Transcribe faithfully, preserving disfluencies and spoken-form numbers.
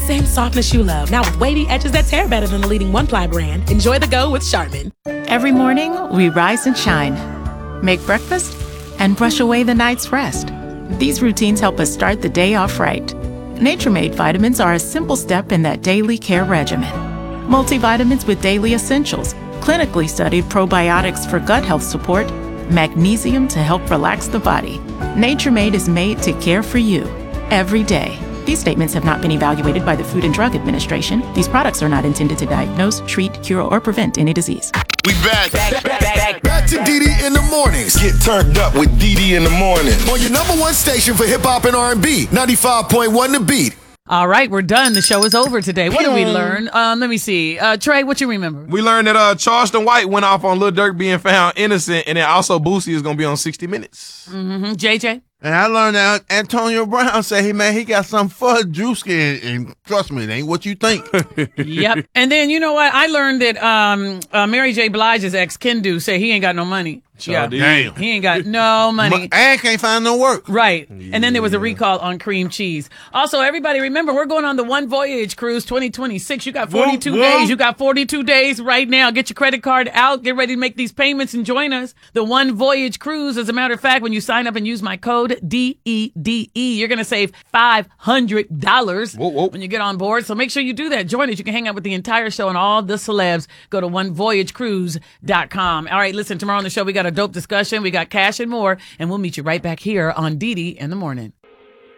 same softness you love, now with wavy edges that tear better than the leading one-ply brand. Enjoy the go with Charmin. Every morning, we rise and shine, make breakfast, and brush away the night's rest. These routines help us start the day off right. Nature-Made vitamins are a simple step in that daily care regimen. Multivitamins with daily essentials, clinically studied probiotics for gut health support, magnesium to help relax the body. Nature-Made is made to care for you every day. These statements have not been evaluated by the Food and Drug Administration. These products are not intended to diagnose, treat, cure, or prevent any disease. We back. Back, back, back, back to D D in the mornings. Get turned up with D D in the morning. On your number one station for hip hop and R and B, ninety-five point one The Beat. All right, we're done. The show is over today. What did we learn? Um, let me see. Uh, Trey, what you remember? We learned that uh, Charleston White went off on Lil Durk being found innocent, and then also Boosie is going to be on sixty minutes. Mm-hmm. J J? And I learned that Antonio Brown said, hey, man, he got some for Drewski, and, and trust me, it ain't what you think. Yep. And then, you know what? I learned that um, uh, Mary J. Blige's ex, Kendu, said he ain't got no money. Sure yeah. did. Damn. He ain't got no money. And can't find no work. Right. Yeah. And then there was a recall on cream cheese. Also, everybody remember, we're going on the One Voyage Cruise twenty twenty-six. You got forty-two whoa, whoa. days. You got forty-two days right now. Get your credit card out. Get ready to make these payments and join us. The One Voyage Cruise, as a matter of fact, when you sign up and use my code D E D E, you're going to save five hundred dollars whoa, whoa. when you get on board. So make sure you do that. Join us. You can hang out with the entire show and all the celebs. Go to one voyage cruise dot com. All right, listen, tomorrow on the show, we got a dope discussion. We got cash and more, and we'll meet you right back here on D D in the morning.